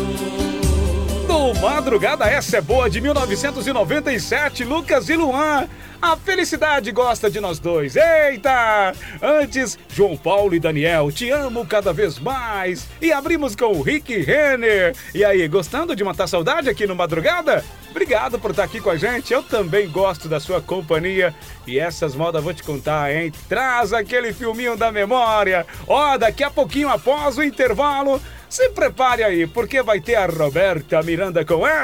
Do Madrugada Essa é Boa, de 1997, Lucas e Luan. A felicidade gosta de nós dois. Eita! Antes, João Paulo e Daniel, Te Amo Cada Vez Mais. E abrimos com o Rick Renner. E aí, gostando de matar saudade aqui no Madrugada? Obrigado por estar aqui com a gente. Eu também gosto da sua companhia. E essas modas vou te contar, hein? Traz aquele filminho da memória. Ó, daqui a pouquinho após o intervalo, se prepare aí, porque vai ter a Roberta Miranda com essa.